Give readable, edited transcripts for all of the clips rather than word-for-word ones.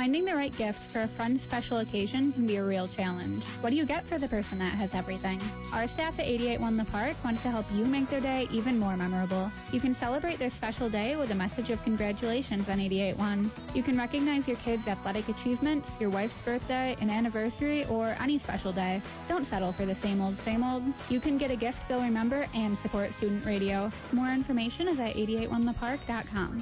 Finding the right gift for a friend's special occasion can be a real challenge. What do you get for the person that has everything? Our staff at 881 The Park wants to help you make their day even more memorable. You can celebrate their special day with a message of congratulations on 881. You can recognize your kids' athletic achievements, your wife's birthday, an anniversary, or any special day. Don't settle for the same old, same old. You can get a gift they'll remember and support student radio. More information is at 881thepark.com.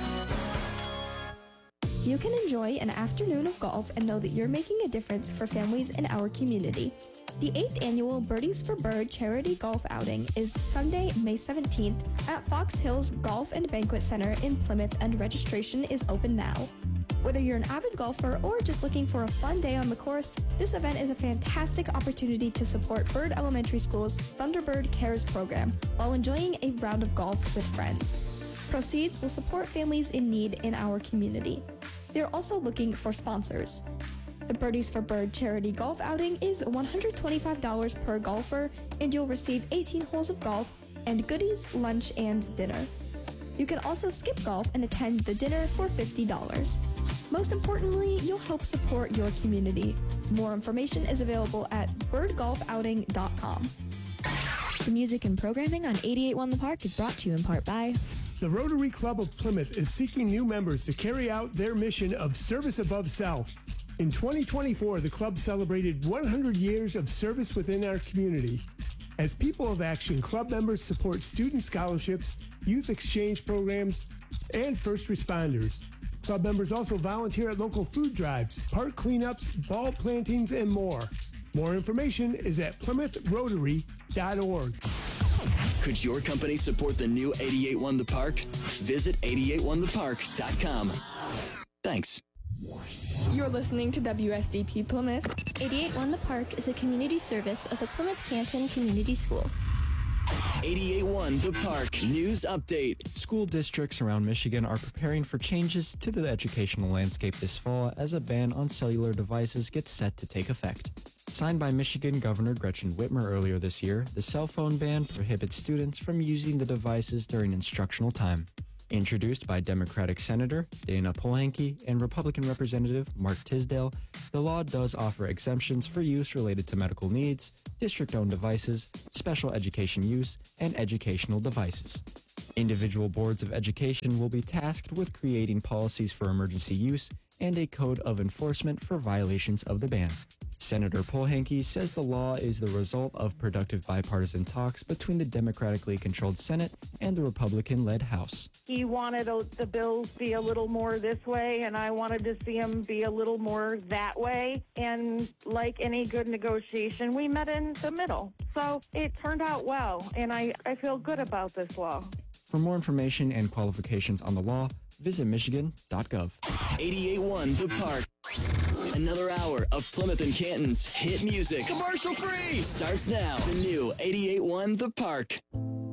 You can enjoy an afternoon of golf and know that you're making a difference for families in our community. The 8th annual Birdies for Bird charity golf outing is Sunday, May 17th at Fox Hills Golf and Banquet Center in Plymouth, and registration is open now. Whether you're an avid golfer or just looking for a fun day on the course, this event is a fantastic opportunity to support Bird Elementary School's Thunderbird Cares program while enjoying a round of golf with friends. Proceeds will support families in need in our community. They're also looking for sponsors. The Birdies for Bird charity golf outing is $125 per golfer, and you'll receive 18 holes of golf and goodies, lunch, and dinner. You can also skip golf and attend the dinner for $50. Most importantly, you'll help support your community. More information is available at birdgolfouting.com. The music and programming on 881 The Park is brought to you in part by the Rotary Club of Plymouth is seeking new members to carry out their mission of service above self. In 2024, the club celebrated 100 years of service within our community. As People of Action, club members support student scholarships, youth exchange programs, and first responders. Club members also volunteer at local food drives, park cleanups, ball plantings, and more. More information is at PlymouthRotary.org. Could your company support the new 881 The Park? Visit 881thepark.com. Thanks. You're listening to WSDP Plymouth. 881 The Park is a community service of the Plymouth Canton Community Schools. 881 The Park News Update. School districts around Michigan are preparing for changes to the educational landscape this fall as a ban on cellular devices gets set to take effect. Signed by Michigan Governor Gretchen Whitmer earlier this year, the cell phone ban prohibits students from using the devices during instructional time. Introduced by Democratic Senator Dana Polanyi and Republican Representative Mark Tisdale, the law does offer exemptions for use related to medical needs, district-owned devices, special education use, and educational devices. Individual boards of education will be tasked with creating policies for emergency use and a code of enforcement for violations of the ban. Senator Polanyi says the law is the result of productive bipartisan talks between the democratically controlled Senate and the Republican-led House. He wanted the bill to be a little more this way, and I wanted to see him be a little more that way. And like any good negotiation, we met in the middle. So it turned out well, and I feel good about this law. For more information and qualifications on the law, visit michigan.gov. 881 The Park. Another hour of Plymouth and Canton's hit music. Commercial free. Starts now. The new 881 The Park.